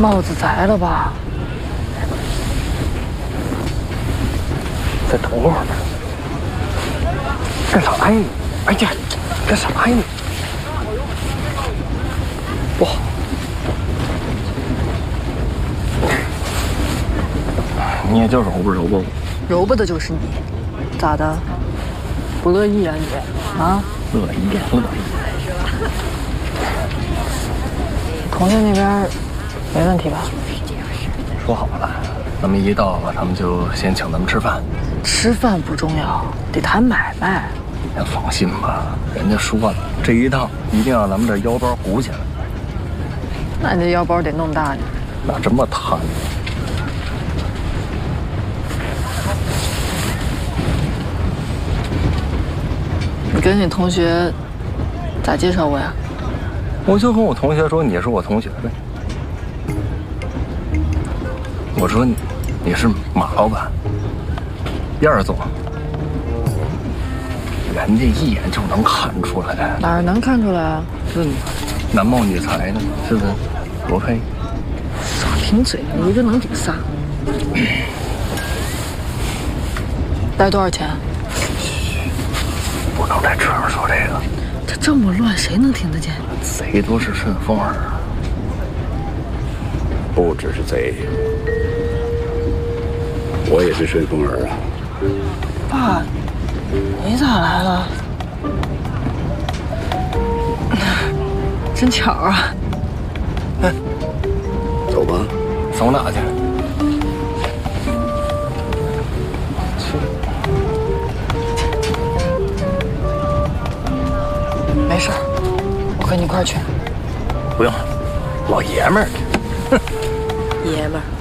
帽子摘了吧？ 再等会儿。干啥呀你？哎呀，干啥呀你？不好。你也就揉吧揉吧。 揉吧的就是你，咋的？不乐意啊你？啊？ 乐意，乐意。 同学那边没问题吧？ 说好了，咱们一到了，他们就先请咱们吃饭。 吃饭不重要，得谈买卖。 您放心吧，人家说了，这一趟一定让咱们这腰包鼓起来。 那你这腰包得弄大点。 哪这么贪？ 你跟你同学咋介绍我呀？ 我就跟我同学说你是我同学呗。我说你是马老板，燕儿总，人家一眼就能看出来。 哪儿能看出来啊？ 这男貌女才的，是不是？多配。 耍贫嘴，你一个能顶仨。带多少钱？ 不能在车上说这个。 这这么乱，谁能听得见？ 贼都是顺风耳。 不只是贼，我也是顺风耳啊。 爸，你咋来了？真巧啊！ 走吧。 走哪去？ 没事儿，我跟你一块儿去。 不用，老爷们儿。 爷们儿。